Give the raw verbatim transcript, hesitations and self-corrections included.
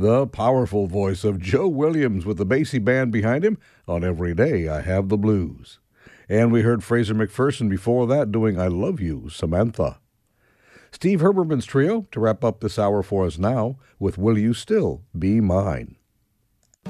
The powerful voice of Joe Williams with the Basie Band behind him on Every Day I Have the Blues. And we heard Fraser McPherson before that doing I Love You, Samantha. Steve Herberman's trio to wrap up this hour for us now with Will You Still Be Mine.